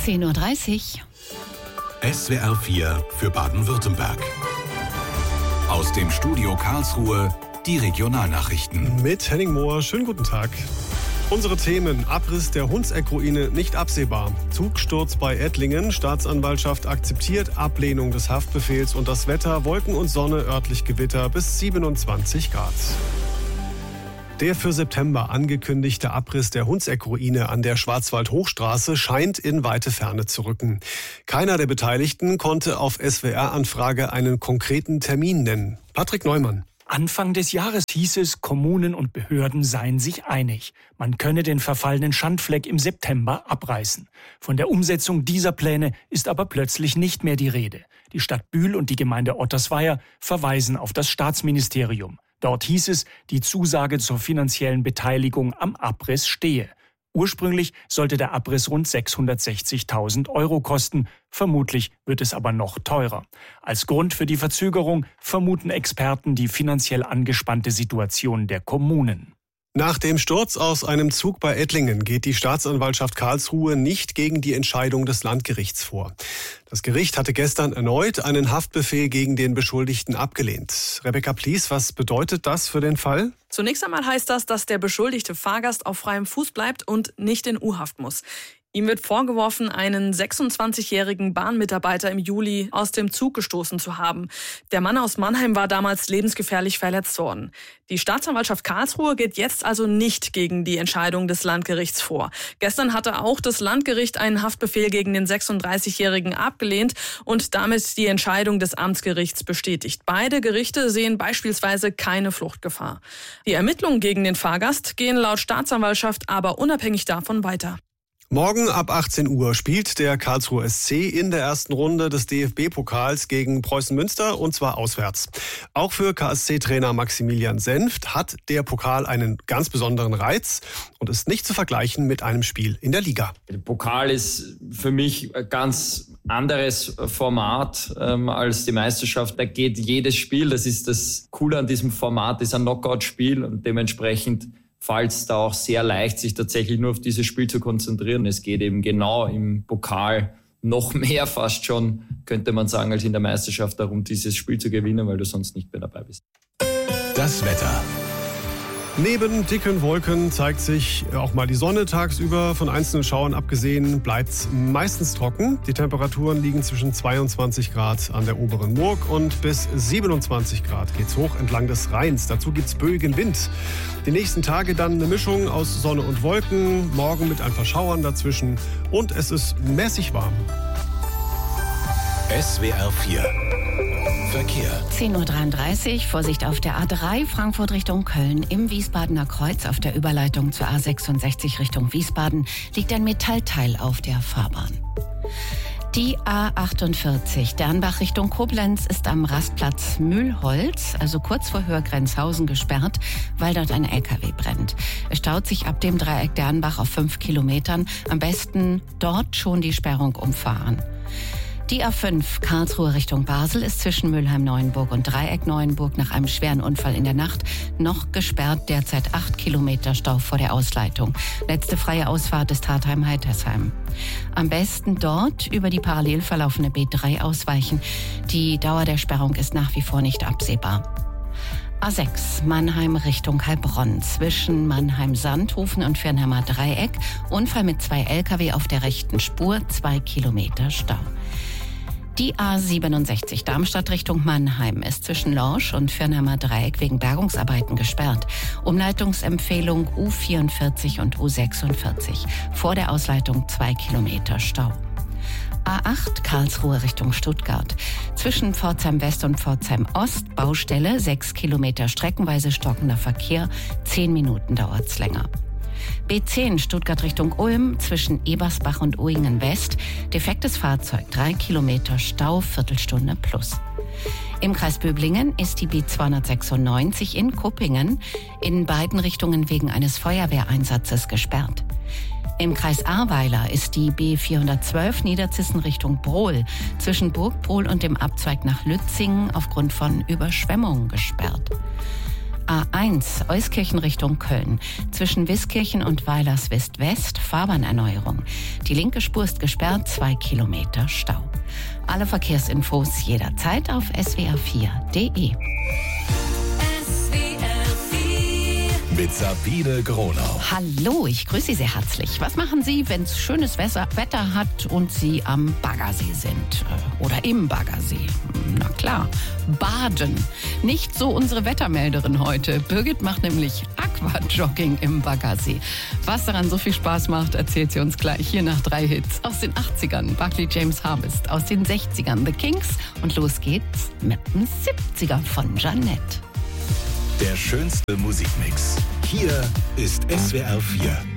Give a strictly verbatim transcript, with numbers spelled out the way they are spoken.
zehn Uhr dreißig. S W R vier für Baden-Württemberg. Aus dem Studio Karlsruhe die Regionalnachrichten. Mit Henning Mohr, schönen guten Tag. Unsere Themen: Abriss der Hundseck-Ruine nicht absehbar. Zugsturz bei Ettlingen. Staatsanwaltschaft akzeptiert Ablehnung des Haftbefehls. Und das Wetter: Wolken und Sonne, örtlich Gewitter bis siebenundzwanzig Grad. Der für September angekündigte Abriss der Hundseck-Ruine an der Schwarzwald-Hochstraße scheint in weite Ferne zu rücken. Keiner der Beteiligten konnte auf S W R-Anfrage einen konkreten Termin nennen. Patrick Neumann. Anfang des Jahres hieß es, Kommunen und Behörden seien sich einig. Man könne den verfallenen Schandfleck im September abreißen. Von der Umsetzung dieser Pläne ist aber plötzlich nicht mehr die Rede. Die Stadt Bühl und die Gemeinde Ottersweier verweisen auf das Staatsministerium. Dort hieß es, die Zusage zur finanziellen Beteiligung am Abriss stehe. Ursprünglich sollte der Abriss rund sechshundertsechzigtausend Euro kosten. Vermutlich wird es aber noch teurer. Als Grund für die Verzögerung vermuten Experten die finanziell angespannte Situation der Kommunen. Nach dem Sturz aus einem Zug bei Ettlingen geht die Staatsanwaltschaft Karlsruhe nicht gegen die Entscheidung des Landgerichts vor. Das Gericht hatte gestern erneut einen Haftbefehl gegen den Beschuldigten abgelehnt. Rebecca Plies, was bedeutet das für den Fall? Zunächst einmal heißt das, dass der beschuldigte Fahrgast auf freiem Fuß bleibt und nicht in U-Haft muss. Ihm wird vorgeworfen, einen sechsundzwanzigjährigen Bahnmitarbeiter im Juli aus dem Zug gestoßen zu haben. Der Mann aus Mannheim war damals lebensgefährlich verletzt worden. Die Staatsanwaltschaft Karlsruhe geht jetzt also nicht gegen die Entscheidung des Landgerichts vor. Gestern hatte auch das Landgericht einen Haftbefehl gegen den sechsunddreißigjährigen abgelehnt und damit die Entscheidung des Amtsgerichts bestätigt. Beide Gerichte sehen beispielsweise keine Fluchtgefahr. Die Ermittlungen gegen den Fahrgast gehen laut Staatsanwaltschaft aber unabhängig davon weiter. Morgen ab achtzehn Uhr spielt der Karlsruher S C in der ersten Runde des D F B-Pokals gegen Preußen Münster, und zwar auswärts. Auch für K S C-Trainer Maximilian Senft hat der Pokal einen ganz besonderen Reiz und ist nicht zu vergleichen mit einem Spiel in der Liga. Der Pokal ist für mich ein ganz anderes Format ähm, als die Meisterschaft. Da geht jedes Spiel, das ist das Coole an diesem Format, ist ein Knockout-Spiel und dementsprechend fällt es da auch sehr leicht, sich tatsächlich nur auf dieses Spiel zu konzentrieren. Es geht eben genau im Pokal noch mehr fast schon, könnte man sagen, als in der Meisterschaft darum, dieses Spiel zu gewinnen, weil du sonst nicht mehr dabei bist. Das Wetter. Neben dicken Wolken zeigt sich auch mal die Sonne tagsüber. Von einzelnen Schauern abgesehen bleibt es meistens trocken. Die Temperaturen liegen zwischen zweiundzwanzig Grad an der oberen Murg und bis siebenundzwanzig Grad geht's hoch entlang des Rheins. Dazu gibt's böigen Wind. Die nächsten Tage dann eine Mischung aus Sonne und Wolken, morgen mit ein paar Schauern dazwischen und es ist mäßig warm. S W R vier Verkehr. zehn Uhr dreiunddreißig, Vorsicht auf der A drei, Frankfurt Richtung Köln. Im Wiesbadener Kreuz auf der Überleitung zur A sechsundsechzig Richtung Wiesbaden liegt ein Metallteil auf der Fahrbahn. Die A achtundvierzig, Dernbach Richtung Koblenz, ist am Rastplatz Mühlholz, also kurz vor Hörgrenzhausen, gesperrt, weil dort ein L K W brennt. Es staut sich ab dem Dreieck Dernbach auf fünf Kilometern. Am besten dort schon die Sperrung umfahren. Die A fünf, Karlsruhe Richtung Basel, ist zwischen Mülheim-Neuenburg und Dreieck-Neuenburg nach einem schweren Unfall in der Nacht noch gesperrt. Derzeit acht Kilometer Stau vor der Ausleitung. Letzte freie Ausfahrt ist Hartheim-Heitersheim. Am besten dort über die parallel verlaufende B drei ausweichen. Die Dauer der Sperrung ist nach wie vor nicht absehbar. A sechs, Mannheim Richtung Heilbronn, zwischen Mannheim-Sandhofen und Firnheimer Dreieck. Unfall mit zwei L K W auf der rechten Spur, zwei Kilometer Stau. Die A siebenundsechzig, Darmstadt Richtung Mannheim, ist zwischen Lorsch und Firnheimer Dreieck wegen Bergungsarbeiten gesperrt. Umleitungsempfehlung U vierundvierzig und U sechsundvierzig. Vor der Ausleitung zwei Kilometer Stau. A acht, Karlsruhe Richtung Stuttgart. Zwischen Pforzheim West und Pforzheim Ost, Baustelle, sechs Kilometer streckenweise stockender Verkehr, zehn Minuten dauert's länger. B zehn, Stuttgart Richtung Ulm, zwischen Ebersbach und Uingen West. Defektes Fahrzeug, drei Kilometer Stau, Viertelstunde plus. Im Kreis Böblingen ist die B zweihundertsechsundneunzig in Kuppingen in beiden Richtungen wegen eines Feuerwehreinsatzes gesperrt. Im Kreis Ahrweiler ist die B vierhundertzwölf Niederzissen Richtung Brohl zwischen Burgbrohl und dem Abzweig nach Lützingen aufgrund von Überschwemmungen gesperrt. A eins, Euskirchen Richtung Köln, zwischen Wiskirchen und Weilers West-West, Fahrbahnerneuerung. Die linke Spur ist gesperrt, zwei Kilometer Stau. Alle Verkehrsinfos jederzeit auf s w r vier punkt d e. Mit Sabine Gronau. Hallo, ich grüße Sie sehr herzlich. Was machen Sie, wenn es schönes Wetter hat und Sie am Baggersee sind? Oder im Baggersee? Na klar, baden. Nicht so unsere Wettermelderin heute. Birgit macht nämlich Aquajogging im Baggersee. Was daran so viel Spaß macht, erzählt sie uns gleich hier nach drei Hits. Aus den achtzigern, Buckley James Harvest. Aus den sechzigern, The Kinks. Und los geht's mit dem siebziger von Jeanette. Der schönste Musikmix. Hier ist S W R vier.